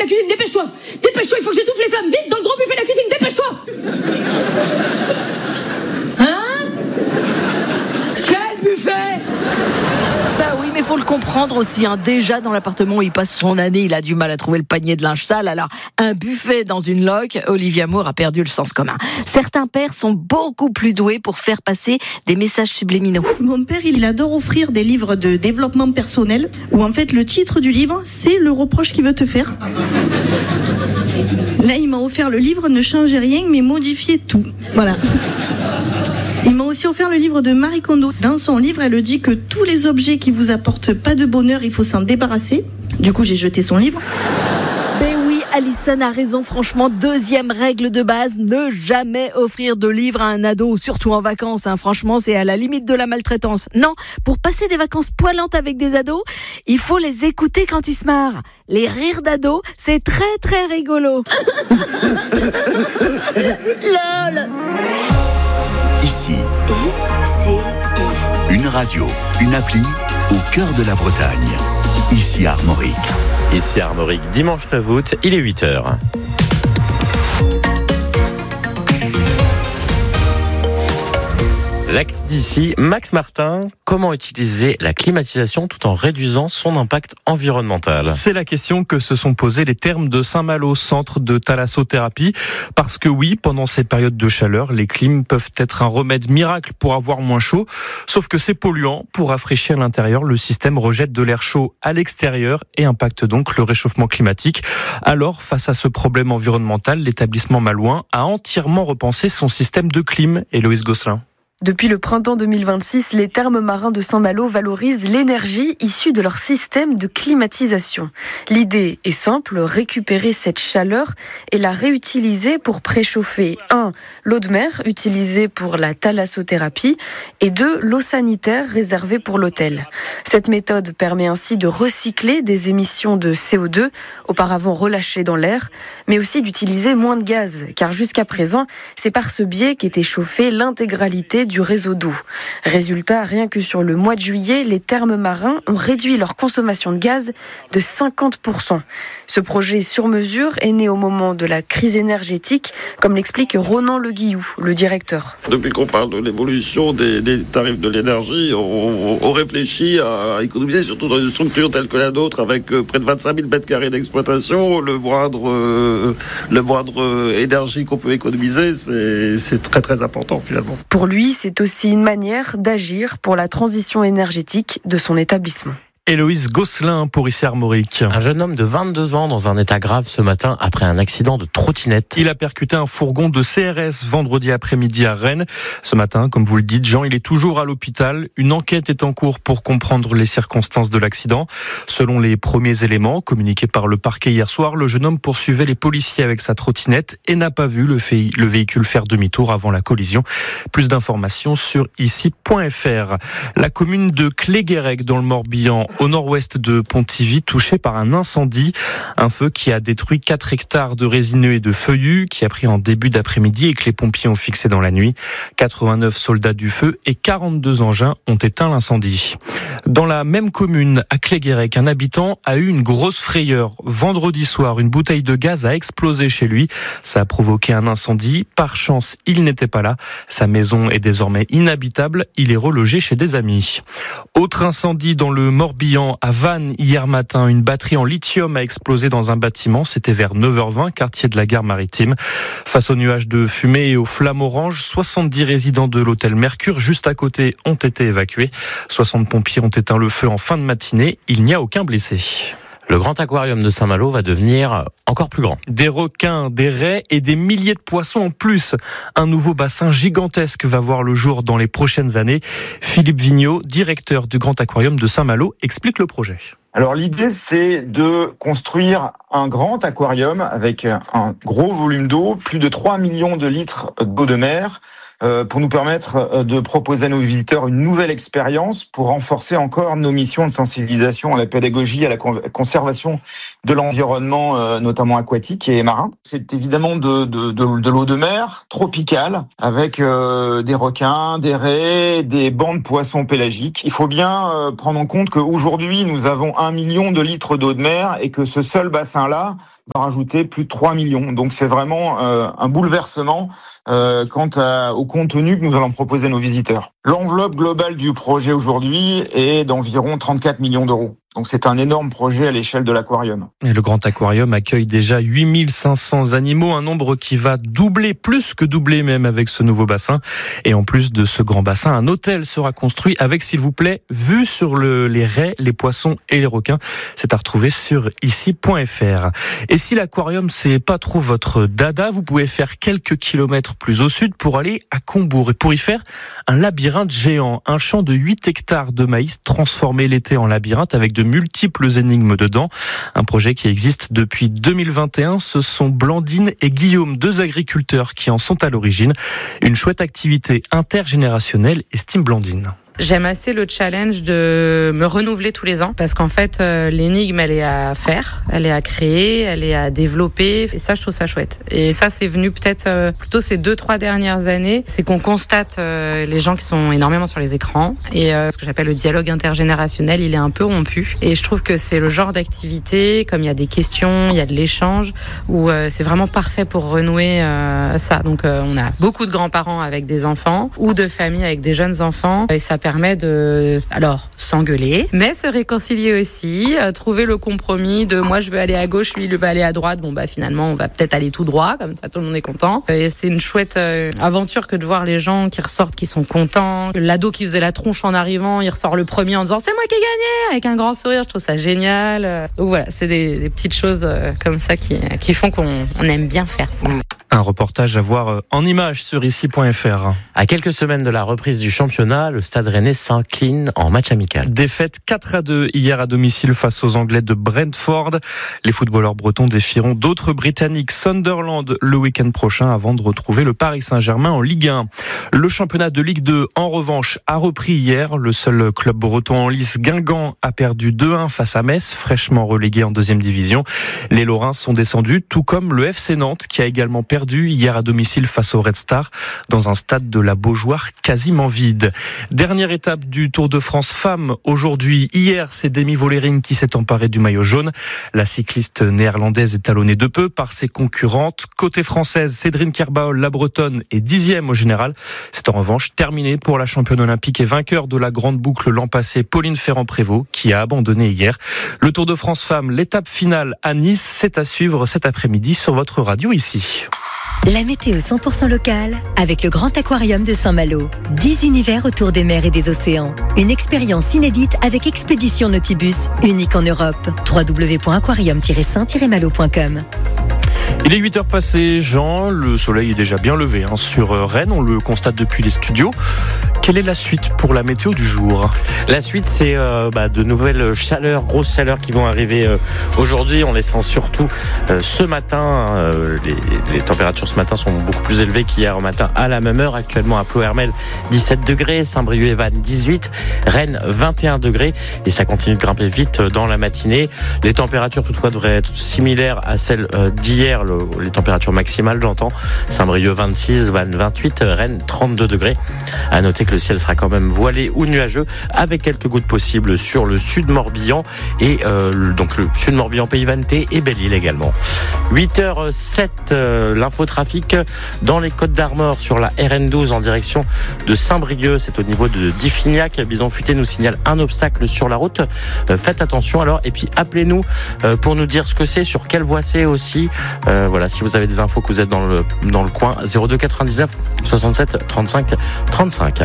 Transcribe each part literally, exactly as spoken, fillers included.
la cuisine, dépêche-toi. Dépêche-toi, il faut que j'étouffe les flammes. Vite, dans le grand buffet de la cuisine, dépêche-toi. Hein? Quel buffet? Bah oui, mais faut le comprendre aussi, hein. Déjà, dans l'appartement où il passe son année, il a du mal à trouver le panier de linge sale. Alors, un buffet dans une loque, Olivia Moore a perdu le sens commun. Certains pères sont beaucoup plus doués pour faire passer des messages subliminaux. Mon père, il adore offrir des livres de développement personnel, où en fait, le titre du livre, c'est le reproche qu'il veut te faire. Là, il m'a offert le livre « Ne changez rien, mais modifiez tout ». Voilà. Il m'a aussi offert le livre de Marie Kondo. Dans son livre, elle dit que tous les objets qui vous apportent pas de bonheur, il faut s'en débarrasser. Du coup, j'ai jeté son livre. Ben oui, Alison a raison, franchement. Deuxième règle de base, ne jamais offrir de livres à un ado, surtout en vacances. Hein. Franchement, c'est à la limite de la maltraitance. Non, pour passer des vacances poilantes avec des ados, il faut les écouter quand ils se marrent. Les rires d'ados, c'est très très rigolo. Lol. Ici, Et c'est une radio, une appli au cœur de la Bretagne. Ici Armorique. Ici Armorique, dimanche neuf août, il est huit heures. L'acte d'ici, Max Martin, comment utiliser la climatisation tout en réduisant son impact environnemental? C'est la question que se sont posés les thermes de Saint-Malo, centre de thalassothérapie. Parce que oui, pendant ces périodes de chaleur, les clims peuvent être un remède miracle pour avoir moins chaud. Sauf que c'est polluant. Pour rafraîchir l'intérieur, le système rejette de l'air chaud à l'extérieur et impacte donc le réchauffement climatique. Alors, face à ce problème environnemental, l'établissement malouin a entièrement repensé son système de clim. Héloïse Gosselin. Depuis le printemps deux mille vingt-six, les thermes marins de Saint-Malo valorisent l'énergie issue de leur système de climatisation. L'idée est simple, récupérer cette chaleur et la réutiliser pour préchauffer un l'eau de mer utilisée pour la thalassothérapie et deux l'eau sanitaire réservée pour l'hôtel. Cette méthode permet ainsi de recycler des émissions de C O deux auparavant relâchées dans l'air, mais aussi d'utiliser moins de gaz, car jusqu'à présent, c'est par ce biais qu'était chauffée l'intégralité du réseau d'eau. Résultat, rien que sur le mois de juillet, les thermes marins ont réduit leur consommation de gaz de cinquante pour cent. Ce projet sur mesure est né au moment de la crise énergétique, comme l'explique Ronan Le Guillou, le directeur. Depuis qu'on parle de l'évolution des, des tarifs de l'énergie, on, on réfléchit à économiser, surtout dans une structure telle que la nôtre, avec près de vingt-cinq mille mètres carrés d'exploitation. Le moindre, euh, le moindre énergie qu'on peut économiser, c'est, c'est très très important finalement. Pour lui, c'est aussi une manière d'agir pour la transition énergétique de son établissement. Héloïse Gosselin pour Ici Armorique. Un jeune homme de vingt-deux ans dans un état grave ce matin après un accident de trottinette. Il a percuté un fourgon de C R S vendredi après-midi à Rennes. Ce matin, comme vous le dites, Jean, il est toujours à l'hôpital. Une enquête est en cours pour comprendre les circonstances de l'accident. Selon les premiers éléments communiqués par le parquet hier soir, le jeune homme poursuivait les policiers avec sa trottinette et n'a pas vu le, fait, le véhicule faire demi-tour avant la collision. Plus d'informations sur ici point f r. La commune de Cléguérec dans le Morbihan, au nord-ouest de Pontivy, touché par un incendie. Un feu qui a détruit quatre hectares de résineux et de feuillus, qui a pris en début d'après-midi et que les pompiers ont fixé dans la nuit. quatre-vingt-neuf soldats du feu et quarante-deux engins ont éteint l'incendie. Dans la même commune, à Cléguérec, un habitant a eu une grosse frayeur. Vendredi soir, une bouteille de gaz a explosé chez lui. Ça a provoqué un incendie. Par chance, il n'était pas là. Sa maison est désormais inhabitable. Il est relogé chez des amis. Autre incendie dans le Morbihan, à Vannes, hier matin. Une batterie en lithium a explosé dans un bâtiment. C'était vers neuf heures vingt, quartier de la gare maritime. Face aux nuages de fumée et aux flammes oranges, soixante-dix résidents de l'hôtel Mercure, juste à côté, ont été évacués. soixante pompiers ont éteint le feu en fin de matinée. Il n'y a aucun blessé. Le grand aquarium de Saint-Malo va devenir encore plus grand. Des requins, des raies et des milliers de poissons en plus. Un nouveau bassin gigantesque va voir le jour dans les prochaines années. Philippe Vigneault, directeur du grand aquarium de Saint-Malo, explique le projet. Alors l'idée, c'est de construire un grand aquarium avec un gros volume d'eau, plus de trois millions de litres d'eau de mer, euh, pour nous permettre de proposer à nos visiteurs une nouvelle expérience pour renforcer encore nos missions de sensibilisation à la pédagogie, à la conservation de l'environnement, euh, notamment aquatique et marin. C'est évidemment de, de, de, de l'eau de mer tropicale avec euh, des requins, des raies, des bancs de poissons pélagiques. Il faut bien euh, prendre en compte qu'aujourd'hui, nous avons un million de litres d'eau de mer et que ce seul bassin bassin-là va rajouter plus de trois millions. Donc c'est vraiment euh, un bouleversement euh, quant à, au contenu que nous allons proposer à nos visiteurs. L'enveloppe globale du projet aujourd'hui est d'environ trente-quatre millions d'euros. Donc c'est un énorme projet à l'échelle de l'aquarium. Et le Grand Aquarium accueille déjà huit mille cinq cents animaux, un nombre qui va doubler, plus que doubler même avec ce nouveau bassin. Et en plus de ce grand bassin, un hôtel sera construit avec, s'il vous plaît, vue sur le, les raies, les poissons et les requins. C'est à retrouver sur ici point f r. Et si l'aquarium c'est pas trop votre dada, vous pouvez faire quelques kilomètres plus au sud pour aller à Combourg et pour y faire un labyrinthe géant, un champ de huit hectares de maïs transformé l'été en labyrinthe avec de multiples énigmes dedans. Un projet qui existe depuis deux mille vingt et un. Ce sont Blandine et Guillaume, deux agriculteurs qui en sont à l'origine. Une chouette activité intergénérationnelle, estime Blandine. J'aime assez le challenge de me renouveler tous les ans parce qu'en fait euh, l'énigme elle est à faire, elle est à créer, elle est à développer et ça je trouve ça chouette. Et ça c'est venu peut-être euh, plutôt ces deux trois dernières années, c'est qu'on constate euh, les gens qui sont énormément sur les écrans et euh, ce que j'appelle le dialogue intergénérationnel, il est un peu rompu et je trouve que c'est le genre d'activité comme il y a des questions, il y a de l'échange où euh, c'est vraiment parfait pour renouer euh, ça. Donc euh, on a beaucoup de grands-parents avec des enfants ou de familles avec des jeunes enfants et ça permet de, alors, s'engueuler, mais se réconcilier aussi, euh, trouver le compromis de moi je veux aller à gauche, lui il veut aller à droite, bon bah finalement on va peut-être aller tout droit, comme ça tout le monde est content. Et c'est une chouette euh, aventure que de voir les gens qui ressortent, qui sont contents. L'ado qui faisait la tronche en arrivant, il ressort le premier en disant c'est moi qui ai gagné, avec un grand sourire, je trouve ça génial. Donc voilà, c'est des, des petites choses euh, comme ça qui, qui font qu'on on aime bien faire ça. Un reportage à voir en images sur ici point f r. À quelques semaines de la reprise du championnat, le Stade Rennais s'incline en match amical. Défaite quatre à deux hier à domicile face aux Anglais de Brentford. Les footballeurs bretons défieront d'autres Britanniques, Sunderland, le week-end prochain avant de retrouver le Paris Saint-Germain en Ligue un. Le championnat de Ligue deux, en revanche, a repris hier. Le seul club breton en lice, Guingamp, a perdu deux un face à Metz, fraîchement relégué en deuxième division. Les Lorrains sont descendus, tout comme le F C Nantes, qui a également perdu hier à domicile face au Red Star, dans un stade de la Beaujoire quasiment vide. Dernière étape du Tour de France femmes aujourd'hui. Hier, c'est Demi Vollering qui s'est emparée du maillot jaune. La cycliste néerlandaise est talonnée de peu par ses concurrentes. Côté française, Cédrine Kerbaol, la bretonne, est dixième au général. C'est en revanche terminé pour la championne olympique et vainqueur de la grande boucle l'an passé, Pauline Ferrand-Prévot, qui a abandonné hier. Le Tour de France femmes, l'étape finale à Nice, c'est à suivre cet après-midi sur votre radio ici. La météo cent pour cent locale avec le Grand Aquarium de Saint-Malo. dix univers autour des mers et des océans. Une expérience inédite avec Expédition Nautibus, unique en Europe. w w w point aquarium tiret saint tiret malo point com. Il est huit heures passées, Jean, le soleil est déjà bien levé hein, sur Rennes, on le constate depuis les studios. Quelle est la suite pour la météo du jour ? La suite, c'est euh, bah, de nouvelles chaleurs, grosses chaleurs qui vont arriver euh, aujourd'hui. On les sent surtout euh, ce matin. Euh, les, les températures ce matin sont beaucoup plus élevées qu'hier au matin à la même heure. Actuellement à Ploërmel, dix-sept degrés, Saint-Brieuc et Vannes, dix-huit, Rennes, vingt et un degrés. Et ça continue de grimper vite dans la matinée. Les températures toutefois devraient être similaires à celles euh, d'hier, le, les températures maximales, j'entends. Saint-Brieuc vingt-six, Vannes vingt-huit, Rennes trente-deux degrés. À noter que le ciel sera quand même voilé ou nuageux avec quelques gouttes possibles sur le sud Morbihan et euh, donc le sud Morbihan, Pays Vannetais et Belle-Île également. huit heures sept, euh, l'infotrafic dans les Côtes d'Armor sur la R N douze en direction de Saint-Brieuc, c'est au niveau de Diffignac. Bison Futé nous signale un obstacle sur la route. Euh, faites attention alors et puis appelez-nous euh, pour nous dire ce que c'est, sur quelle voie c'est aussi. Euh, voilà, si vous avez des infos que vous êtes dans le dans le coin, zéro deux quatre-vingt-dix-neuf soixante-sept trente-cinq trente-cinq.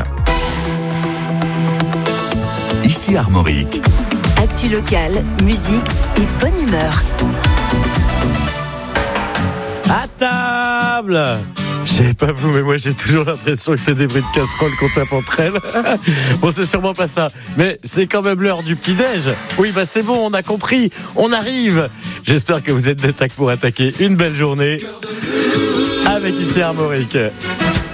Ici Armorique. Actu locale, musique et bonne humeur. À table! Je sais pas vous, mais moi j'ai toujours l'impression que c'est des bruits de casserole qu'on tape entre elles. Bon, c'est sûrement pas ça, mais c'est quand même l'heure du petit-déj. Oui, bah c'est bon, on a compris, on arrive. J'espère que vous êtes d'attaque pour attaquer une belle journée avec Ici Armorique.